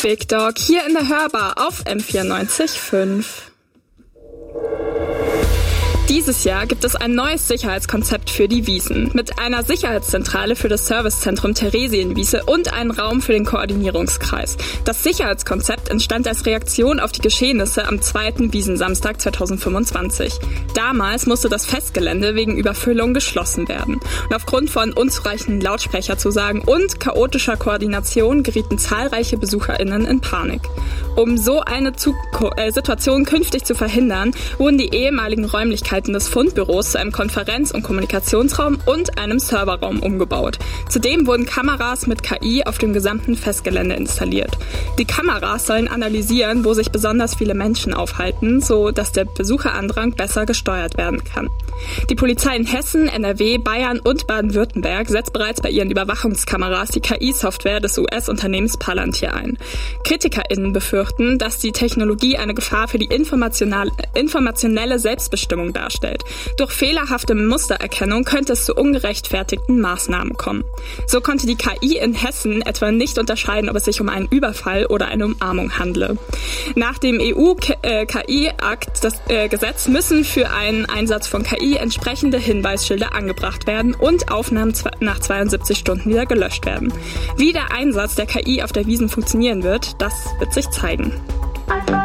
Big Dog hier in der Hörbar auf M94.5. Dieses Jahr gibt es ein neues Sicherheitskonzept für die Wiesn mit einer Sicherheitszentrale für das Servicezentrum Theresienwiese und einen Raum für den Koordinierungskreis. Das Sicherheitskonzept entstand als Reaktion auf die Geschehnisse am 2. Wiesnsamstag 2025. Damals musste das Festgelände wegen Überfüllung geschlossen werden. Und aufgrund von unzureichenden Lautsprecherzusagen und chaotischer Koordination gerieten zahlreiche BesucherInnen in Panik. Um so eine Situation künftig zu verhindern, wurden die ehemaligen Räumlichkeiten des Fundbüros zu einem Konferenz- und Kommunikationsraum und einem Serverraum umgebaut. Zudem wurden Kameras mit KI auf dem gesamten Festgelände installiert. Die Kameras sollen analysieren, wo sich besonders viele Menschen aufhalten, so dass der Besucherandrang besser gesteuert werden kann. Die Polizei in Hessen, NRW, Bayern und Baden-Württemberg setzt bereits bei ihren Überwachungskameras die KI-Software des US-Unternehmens Palantir ein. KritikerInnen befürchten, dass die Technologie eine Gefahr für die informationelle Selbstbestimmung darstellt. Durch fehlerhafte Mustererkennung könnte es zu ungerechtfertigten Maßnahmen kommen. So konnte die KI in Hessen etwa nicht unterscheiden, ob es sich um einen Überfall oder eine Umarmung handle. Nach dem EU-KI-Akt, das Gesetz, müssen für einen Einsatz von KI entsprechende Hinweisschilder angebracht werden und Aufnahmen nach 72 Stunden wieder gelöscht werden. Wie der Einsatz der KI auf der Wiesn funktionieren wird, das wird sich zeigen.